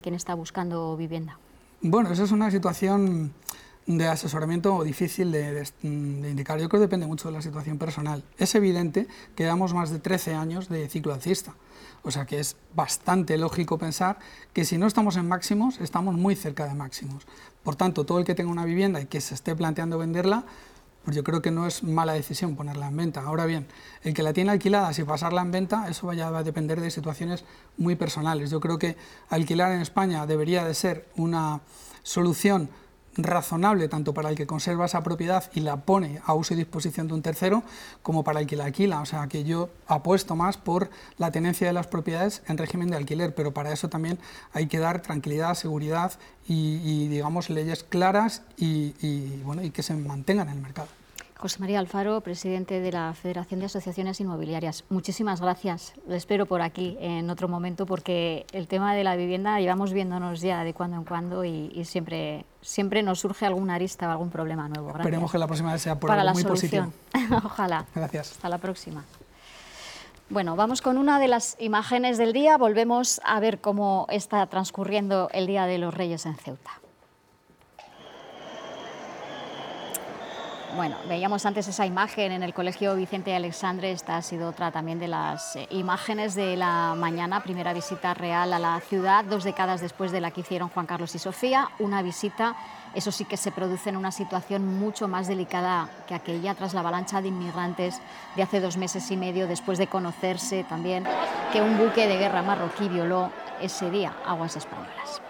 quien está buscando vivienda? Bueno, esa es una situación de asesoramiento difícil de indicar. Yo creo que depende mucho de la situación personal. Es evidente que llevamos más de 13 años de ciclo alcista, o sea que es bastante lógico pensar que si no estamos en máximos, estamos muy cerca de máximos. Por tanto, todo el que tenga una vivienda y que se esté planteando venderla, pues yo creo que no es mala decisión ponerla en venta. Ahora bien, el que la tiene alquilada, si pasarla en venta, eso ya va a depender de situaciones muy personales. Yo creo que alquilar en España debería de ser una solución razonable tanto para el que conserva esa propiedad y la pone a uso y disposición de un tercero, como para el que la alquila. O sea que yo apuesto más por la tenencia de las propiedades en régimen de alquiler, pero para eso también hay que dar tranquilidad, seguridad y digamos, leyes claras y que se mantengan en el mercado. José María Alfaro, presidente de la Federación de Asociaciones Inmobiliarias. Muchísimas gracias. Le espero por aquí en otro momento porque el tema de la vivienda llevamos viéndonos ya de cuando en cuando y siempre nos surge alguna arista o algún problema nuevo. Gracias. Esperemos que la próxima vez sea por para algo la muy solución. positivo. Ojalá. Gracias. Hasta la próxima. Bueno, vamos con una de las imágenes del día. Volvemos a ver cómo está transcurriendo el Día de los Reyes en Ceuta. Bueno, veíamos antes esa imagen en el Colegio Vicente Alexandre. Esta ha sido otra también de las imágenes de la mañana. Primera visita real a la ciudad, 2 décadas después de la que hicieron Juan Carlos y Sofía. Una visita, eso sí, que se produce en una situación mucho más delicada que aquella tras la avalancha de inmigrantes de hace 2 meses y medio, después de conocerse también que un buque de guerra marroquí violó ese día aguas españolas.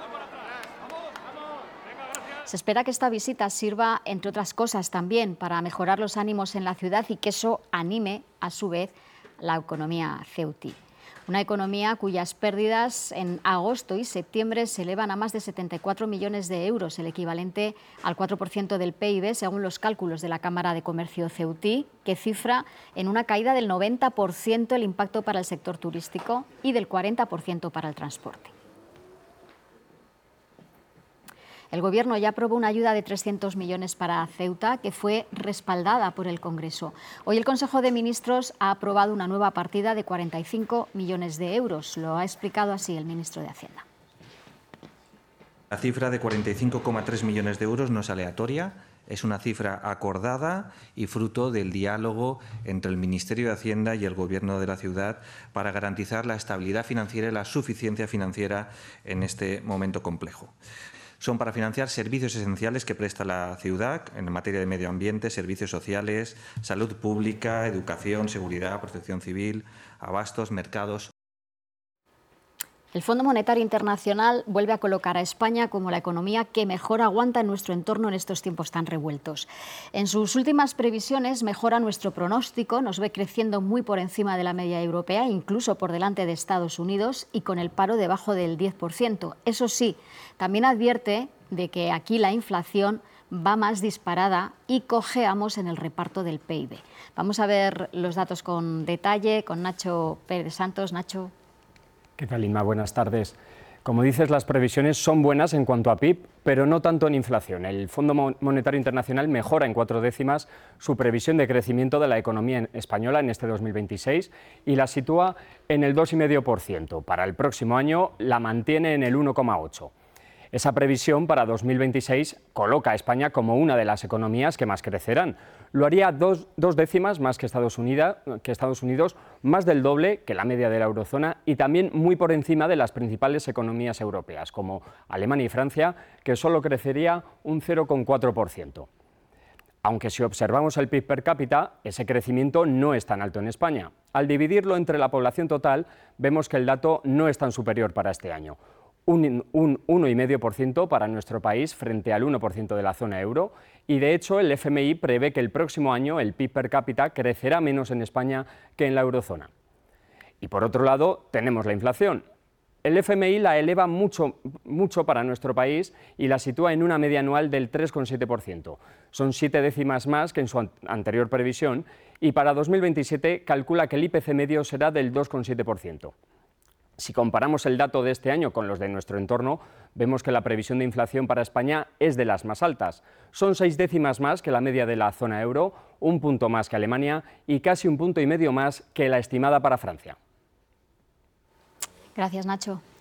Se espera que esta visita sirva, entre otras cosas, también para mejorar los ánimos en la ciudad y que eso anime, a su vez, la economía ceutí. Una economía cuyas pérdidas en agosto y septiembre se elevan a más de 74 millones de euros, el equivalente al 4% del PIB, según los cálculos de la Cámara de Comercio ceutí, que cifra en una caída del 90% el impacto para el sector turístico y del 40% para el transporte. El Gobierno ya aprobó una ayuda de 300 millones para Ceuta, que fue respaldada por el Congreso. Hoy el Consejo de Ministros ha aprobado una nueva partida de 45 millones de euros. Lo ha explicado así el ministro de Hacienda. La cifra de 45,3 millones de euros no es aleatoria, es una cifra acordada y fruto del diálogo entre el Ministerio de Hacienda y el Gobierno de la ciudad para garantizar la estabilidad financiera y la suficiencia financiera en este momento complejo. Son para financiar servicios esenciales que presta la ciudad en materia de medio ambiente, servicios sociales, salud pública, educación, seguridad, protección civil, abastos, mercados. El Fondo Monetario Internacional vuelve a colocar a España como la economía que mejor aguanta en nuestro entorno en estos tiempos tan revueltos. En sus últimas previsiones mejora nuestro pronóstico, nos ve creciendo muy por encima de la media europea, incluso por delante de Estados Unidos y con el paro debajo del 10%. Eso sí, también advierte de que aquí la inflación va más disparada y cojeamos en el reparto del PIB. Vamos a ver los datos con detalle con Nacho Pérez Santos. Nacho. ¿Qué tal, Inma? Buenas tardes. Como dices, las previsiones son buenas en cuanto a PIB, pero no tanto en inflación. El Fondo Monetario Internacional mejora en 4 décimas su previsión de crecimiento de la economía española en este 2026 y la sitúa en el 2,5%. Para el próximo año la mantiene en el 1,8%. Esa previsión para 2026 coloca a España como una de las economías que más crecerán. Lo haría 2 décimas más que Estados Unidos, más del doble que la media de la eurozona y también muy por encima de las principales economías europeas, como Alemania y Francia, que solo crecería un 0,4%. Aunque si observamos el PIB per cápita, ese crecimiento no es tan alto en España. Al dividirlo entre la población total, vemos que el dato no es tan superior para este año. Un 1,5% para nuestro país frente al 1% de la zona euro y de hecho el FMI prevé que el próximo año el PIB per cápita crecerá menos en España que en la eurozona. Y por otro lado tenemos la inflación. El FMI la eleva mucho para nuestro país y la sitúa en una media anual del 3,7%. Son 7 décimas más que en su anterior previsión y para 2027 calcula que el IPC medio será del 2,7%. Si comparamos el dato de este año con los de nuestro entorno, vemos que la previsión de inflación para España es de las más altas. Son 6 décimas más que la media de la zona euro, 1 punto más que Alemania y casi 1,5 puntos más que la estimada para Francia. Gracias, Nacho.